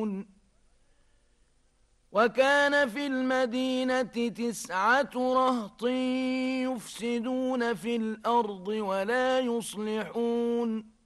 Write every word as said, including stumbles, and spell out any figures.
وكان في المدينة تسعة رهط يفسدون في الأرض ولا يصلحون